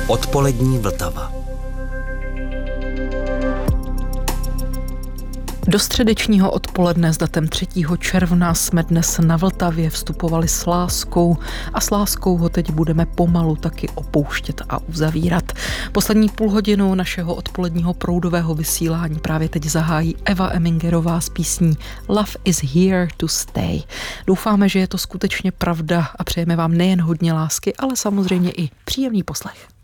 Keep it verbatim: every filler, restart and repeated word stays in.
Odpolední Vltava. Do středečního odpoledne s datem třetího června jsme dnes na Vltavě vstupovali s láskou a s láskou ho teď budeme pomalu taky opouštět a uzavírat. Poslední půl hodinu našeho odpoledního proudového vysílání právě teď zahájí Eva Emingerová s písní Love is here to stay. Doufáme, že je to skutečně pravda a přejeme vám nejen hodně lásky, ale samozřejmě i příjemný poslech.